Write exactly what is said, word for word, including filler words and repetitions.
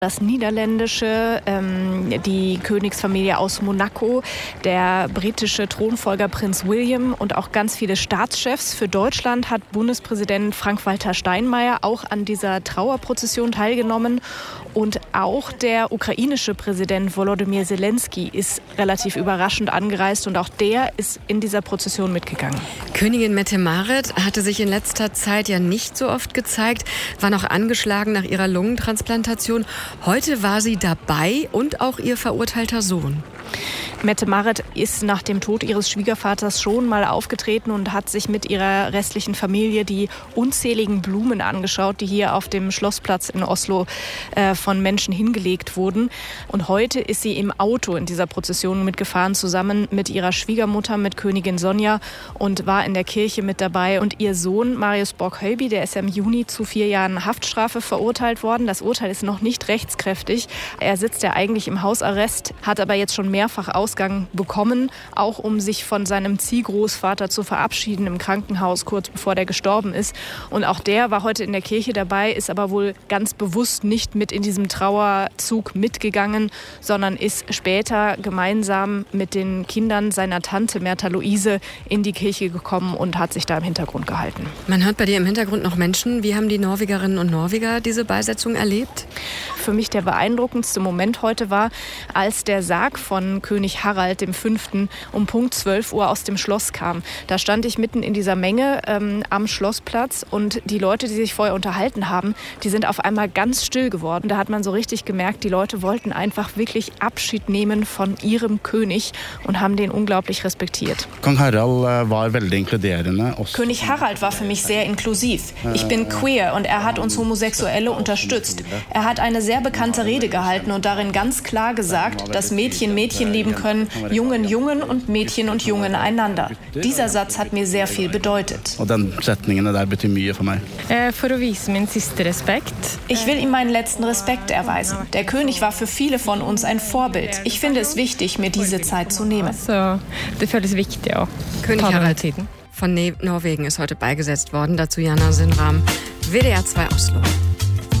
Das Niederländische, ähm, die Königsfamilie aus Monaco, der britische Thronfolger Prinz William und auch ganz viele Staatschefs. Für Deutschland hat Bundespräsident Frank-Walter Steinmeier auch an dieser Trauerprozession teilgenommen. Und auch der ukrainische Präsident Volodymyr Zelensky ist relativ überraschend angereist und auch der ist in dieser Prozession mitgegangen. Königin Mette-Marit hatte sich in letzter Zeit ja nicht so oft gezeigt, war noch angeschlagen nach ihrer Lungentransplantation. Heute war sie dabei und auch ihr verurteilter Sohn. Mette-Marit ist nach dem Tod ihres Schwiegervaters schon mal aufgetreten und hat sich mit ihrer restlichen Familie die unzähligen Blumen angeschaut, die hier auf dem Schlossplatz in Oslo äh, von Menschen hingelegt wurden. Und heute ist sie im Auto in dieser Prozession mitgefahren, zusammen mit ihrer Schwiegermutter, mit Königin Sonja, und war in der Kirche mit dabei. Und ihr Sohn Marius Borg-Höyby, der ist im Juni zu vier Jahren Haftstrafe verurteilt worden. Das Urteil ist noch nicht rechtskräftig. Er sitzt ja eigentlich im Hausarrest, hat aber jetzt schon mehrfach Ausgang bekommen, auch um sich von seinem Ziehgroßvater zu verabschieden im Krankenhaus, kurz bevor der gestorben ist. Und auch der war heute in der Kirche dabei, ist aber wohl ganz bewusst nicht mit in diesem Trauerzug mitgegangen, sondern ist später gemeinsam mit den Kindern seiner Tante Märtha Louise in die Kirche gekommen und hat sich da im Hintergrund gehalten. Man hört bei dir im Hintergrund noch Menschen. Wie haben die Norwegerinnen und Norweger diese Beisetzung erlebt? Für mich der beeindruckendste Moment heute war, als der Sarg von König Harald dem Fünften um Punkt zwölf Uhr aus dem Schloss kam. Da stand ich mitten in dieser Menge ähm, am Schlossplatz und die Leute, die sich vorher unterhalten haben, die sind auf einmal ganz still geworden. Da hat man so richtig gemerkt, die Leute wollten einfach wirklich Abschied nehmen von ihrem König und haben den unglaublich respektiert. Kong Harald war veldig inkluderende. König Harald war für mich sehr inklusiv. Ich bin queer und er hat uns Homosexuelle unterstützt. Er hat eine sehr bekannte Rede gehalten und darin ganz klar gesagt, dass Mädchen Mädchen lieben können, Jungen Jungen und Mädchen und Jungen einander. Dieser Satz hat mir sehr viel bedeutet. Und den setningene der betyr mye for meg. For å vise min siste respekt. Ich will ihm meinen letzten Respekt erweisen. Der König war für viele von uns ein Vorbild. Ich finde es wichtig, mir diese Zeit zu nehmen. Så det føles viktig å König ta den Harald tiden. von Norwegen ist heute beigesetzt worden. Dazu Jana Sinram, W D R zwei Oslo.